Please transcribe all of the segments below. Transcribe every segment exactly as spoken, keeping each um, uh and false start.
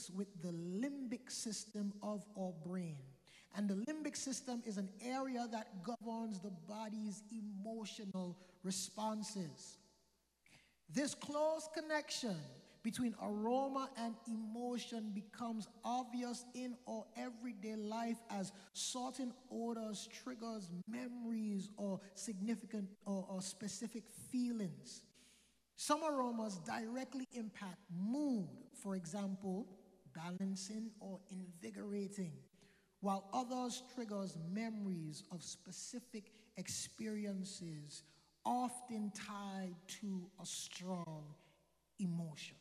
with the limbic system of our brain. And the limbic system is an area that governs the body's emotional responses. This close connection between aroma and emotion becomes obvious in our everyday life as certain odors triggers memories or significant or, or specific feelings. Some aromas directly impact mood, for example, balancing or invigorating, while others triggers memories of specific experiences often tied to a strong emotion.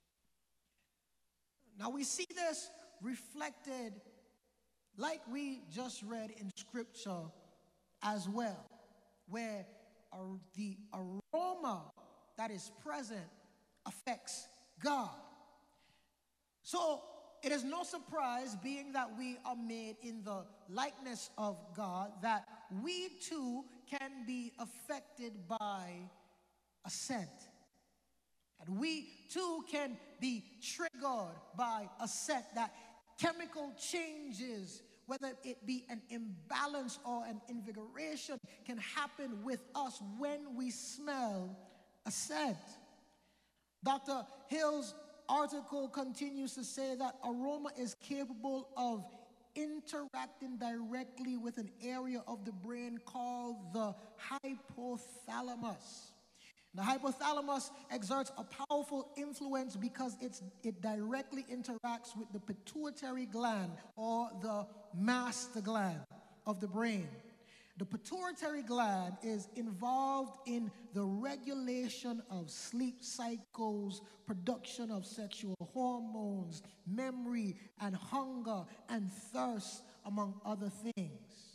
Now we see this reflected, like we just read in scripture as well, where the aroma that is present affects God. So it is no surprise, being that we are made in the likeness of God, that we too can be affected by a scent. And we too can be triggered by a scent. That chemical changes, whether it be an imbalance or an invigoration, can happen with us when we smell a scent. Doctor Hill's article continues to say that aroma is capable of interacting directly with an area of the brain called the hypothalamus. The hypothalamus exerts a powerful influence because it's, it directly interacts with the pituitary gland, or the master gland of the brain. The pituitary gland is involved in the regulation of sleep cycles, production of sexual hormones, memory and hunger and thirst, among other things.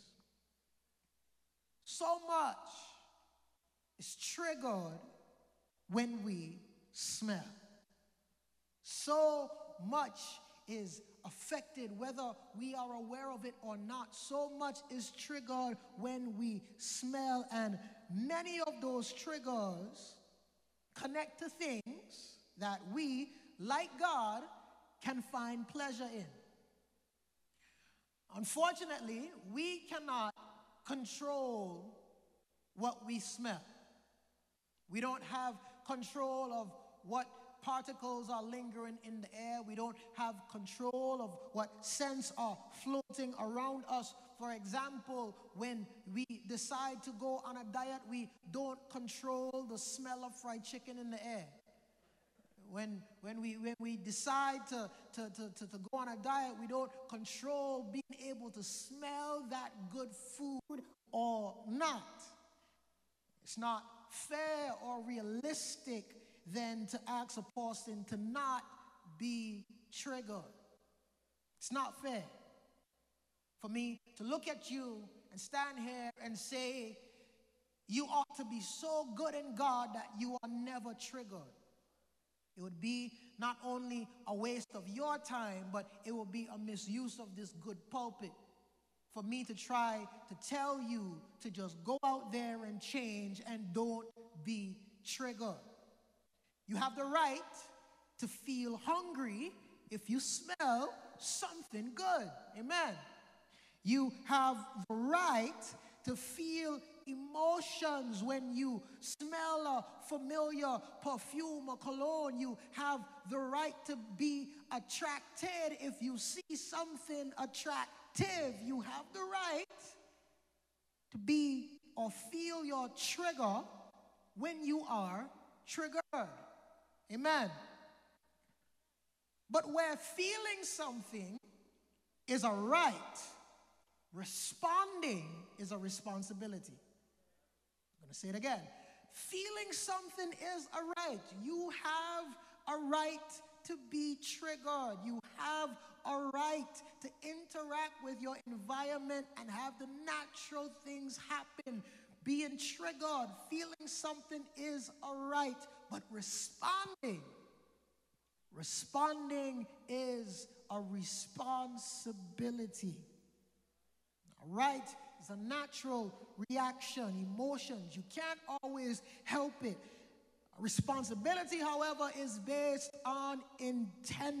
So much is triggered when we smell. So much is affected whether we are aware of it or not. So much is triggered when we smell, and many of those triggers connect to things that we, like God, can find pleasure in. Unfortunately, we cannot control what we smell. We don't have control of what particles are lingering in the air. We don't have control of what scents are floating around us. For example, when we decide to go on a diet, we don't control the smell of fried chicken in the air. When, when, we, when we decide to, to, to, to, to go on a diet, we don't control being able to smell that good food or not. It's not fair or realistic then to ask a person to not be triggered. It's not fair for me to look at you and stand here and say, you ought to be so good in God that you are never triggered. It would be not only a waste of your time, but it would be a misuse of this good pulpit for me to try to tell you to just go out there and change and don't be triggered. You have the right to feel hungry if you smell something good. Amen. You have the right to feel emotions when you smell a familiar perfume or cologne. You have the right to be attracted if you see something attractive. You have the right to be or feel your trigger when you are triggered. Amen. But where feeling something is a right, responding is a responsibility. I'm going to say it again. Feeling something is a right. You have a right to be triggered. You have a right to interact with your environment and have the natural things happen. Being triggered, feeling something is a right, but responding, responding is a responsibility. A right is a natural reaction, emotions. You can't always help it. A responsibility, however, is based on intention.